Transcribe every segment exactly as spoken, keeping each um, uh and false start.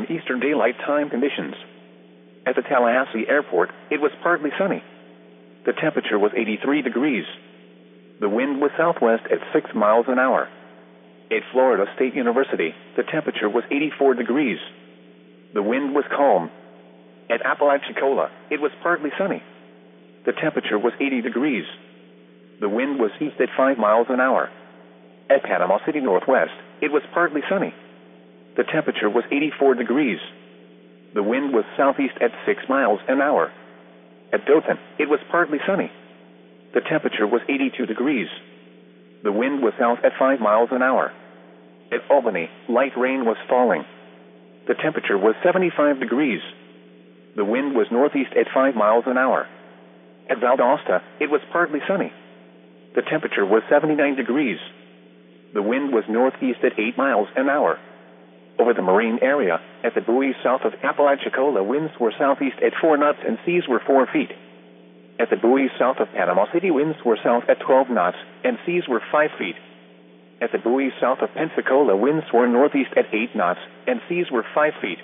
in Eastern Daylight Time conditions. At the Tallahassee Airport, it was partly sunny. The temperature was eighty-three degrees. The wind was southwest at six miles an hour. At Florida State University, the temperature was eighty-four degrees. The wind was calm. At Apalachicola, it was partly sunny. The temperature was eighty degrees. The wind was east at five miles an hour. At Panama City Northwest, it was partly sunny. The temperature was eighty-four degrees. The wind was southeast at six miles an hour. At Dothan, it was partly sunny. The temperature was eighty-two degrees. The wind was south at five miles an hour. At Albany, light rain was falling. The temperature was seventy-five degrees. The wind was northeast at five miles an hour. At Valdosta, it was partly sunny. The temperature was seventy-nine degrees. The wind was northeast at eight miles an hour. Over the marine area, at the buoys south of Apalachicola, winds were southeast at four knots and seas were four feet. At the buoys south of Panama City, winds were south at twelve knots and seas were five feet. At the buoys south of Pensacola, winds were northeast at eight knots and seas were five feet.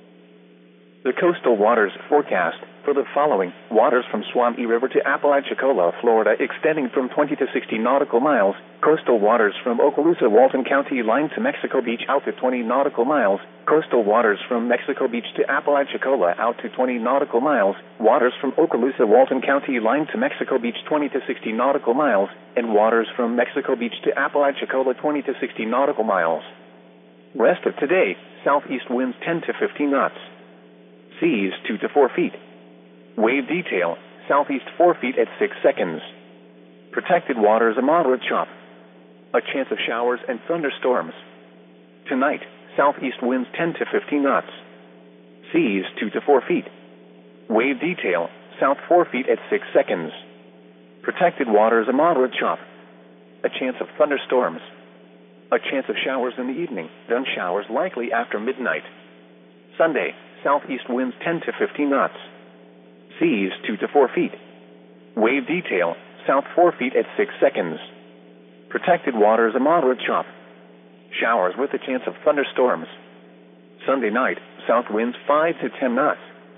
The coastal waters forecast for the following: waters from Suwannee River to Apalachicola, Florida, extending from twenty to sixty nautical miles. Coastal waters from Okaloosa, Walton County line to Mexico Beach out to twenty nautical miles. Coastal waters from Mexico Beach to Apalachicola out to twenty nautical miles. Waters from Okaloosa, Walton County line to Mexico Beach twenty to sixty nautical miles. And waters from Mexico Beach to Apalachicola twenty to sixty nautical miles. Rest of today, southeast winds ten to fifteen knots. Seas two to four feet. Wave detail, southeast four feet at six seconds. Protected waters a moderate chop. A chance of showers and thunderstorms. Tonight, southeast winds ten to fifteen knots. Seas two to four feet. Wave detail, south four feet at six seconds. Protected waters a moderate chop. A chance of thunderstorms. A chance of showers in the evening, then showers likely after midnight. Sunday, southeast winds ten to fifteen knots. Seas two to four feet. Wave detail, south four feet at six seconds. Protected waters a moderate chop. Showers with a chance of thunderstorms. Sunday night, south winds five to ten knots.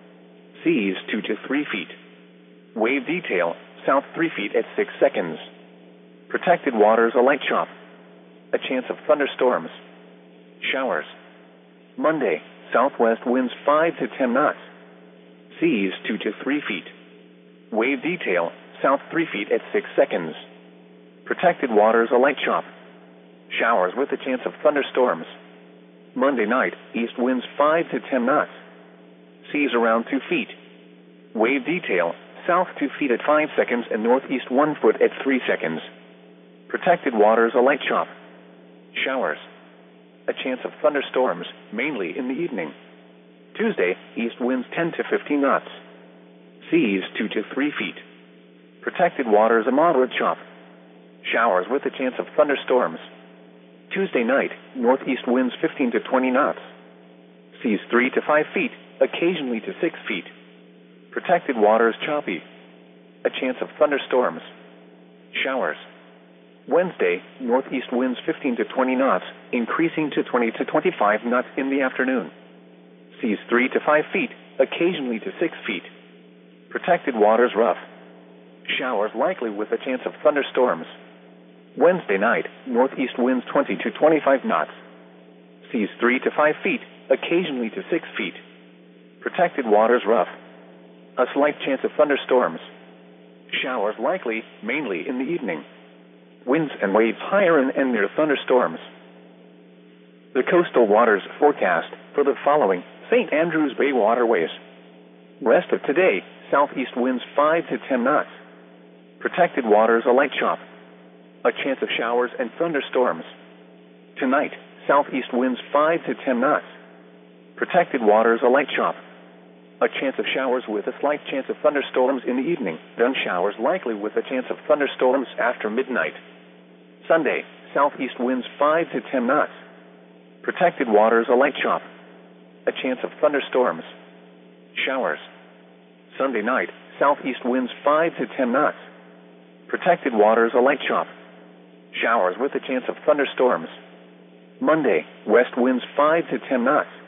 Seas two to three feet. Wave detail, south three feet at six seconds. Protected waters a light chop. A chance of thunderstorms. Showers. Monday, southwest winds five to ten knots. Seas two to three feet. Wave detail, south three feet at six seconds. Protected waters a light chop. Showers with a chance of thunderstorms. Monday night, east winds five to ten knots. Seas around two feet. Wave detail, south two feet at five seconds and northeast one foot at three seconds. Protected waters a light chop. Showers. A chance of thunderstorms, mainly in the evening. Tuesday, east winds ten to fifteen knots. Seas two to three feet. Protected waters a moderate chop. Showers with a chance of thunderstorms. Tuesday night, northeast winds fifteen to twenty knots. Seas three to five feet, occasionally to six feet. Protected waters choppy. A chance of thunderstorms. Showers. Wednesday, northeast winds fifteen to twenty knots, increasing to twenty to twenty-five knots in the afternoon. Seas three to five feet, occasionally to six feet. Protected waters rough. Showers likely with a chance of thunderstorms. Wednesday night, northeast winds twenty to twenty-five knots. Seas three to five feet, occasionally to six feet. Protected waters rough. A slight chance of thunderstorms. Showers likely, mainly in the evening. Winds and waves higher and, and near thunderstorms. The coastal waters forecast for the following: Saint Andrews Bay waterways. Rest of today, southeast winds five to ten knots. Protected waters a light chop. A chance of showers and thunderstorms. Tonight, southeast winds five to ten knots. Protected waters a light chop. A chance of showers with a slight chance of thunderstorms in the evening, then showers likely with a chance of thunderstorms after midnight. Sunday, southeast winds five to ten knots. Protected waters a light chop. A chance of thunderstorms. Showers. Sunday night, southeast winds five to ten knots. Protected waters a light chop. Showers with a chance of thunderstorms. Monday, west winds five to ten knots.